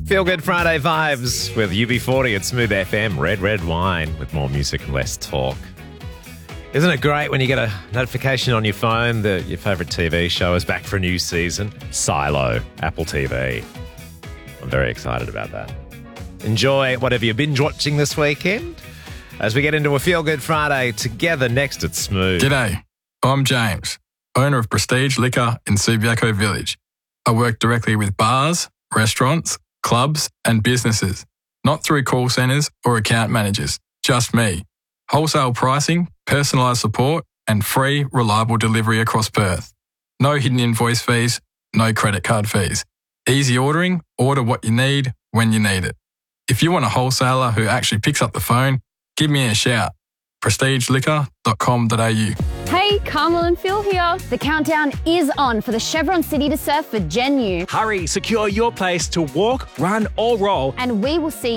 Feel Good Friday vibes with UB40 at Smooth FM. Red wine with more music and less talk. Isn't it great when you get a notification on your phone that your favourite TV show is back for a new season? Silo, Apple TV. I'm very excited about that. Enjoy whatever you're binge watching this weekend as we get into a Feel Good Friday together next at Smooth. G'day, I'm James, owner of Prestige Liquor in Subiaco Village. I work directly with bars, restaurants, clubs and businesses, not through call centres or account managers, just me. Wholesale pricing, personalised support and free, reliable delivery across Perth. No hidden invoice fees, no credit card fees. Easy ordering, order what you need when you need it. If you want a wholesaler who actually picks up the phone, give me a shout. prestigeliquor.com.au. Hey, Carmel and Phil here. The countdown is on for the Chevron City to Surf for Gen U. Hurry, secure your place to walk, run or roll. And we will see